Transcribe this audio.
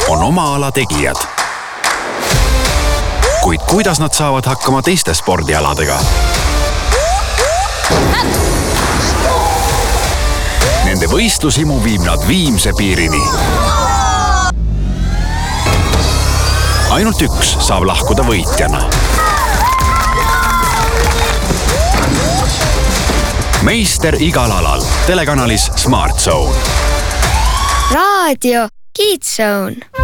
on oma ala tegijad. Kuid kuidas nad saavad hakkama teiste spordialadega? Nende võistlusimu viib nad viimse piirini. Ainult üks saab lahkuda võitjana. Meister igal alal. Telekanalis Smart Zone. Raadio Kids Zone.